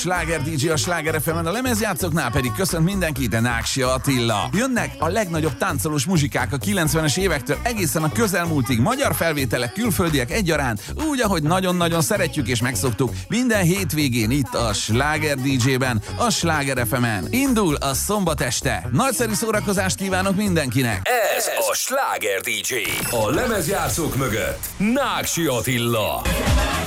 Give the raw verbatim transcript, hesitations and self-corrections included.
Sláger dé dzsé a Sláger ef emen, a lemezjátszóknál pedig köszönt mindenkit, Náksi Attila. Jönnek a legnagyobb táncolós muzsikák a kilencvenes évektől egészen a közelmúltig, magyar felvételek, külföldiek egyaránt, úgy, ahogy nagyon-nagyon szeretjük és megszoktuk, minden hétvégén itt a Sláger dé dzsében, a Sláger ef emen. Indul a szombat este. Nagyszerű szórakozást kívánok mindenkinek! Ez a Sláger dé dzsé. A lemezjátszók mögött Náksi Attila.